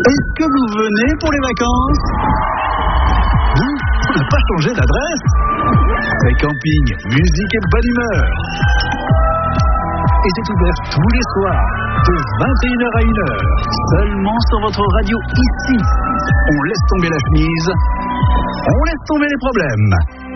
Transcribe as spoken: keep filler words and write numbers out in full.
Est-ce que vous venez pour les vacances? Vous, on n'a pas changé d'adresse? C'est camping, musique et bonne humeur. Et c'est ouvert tous les soirs, de vingt et une heures à une heure, seulement sur votre radio ici. On laisse tomber la chemise, on laisse tomber les problèmes.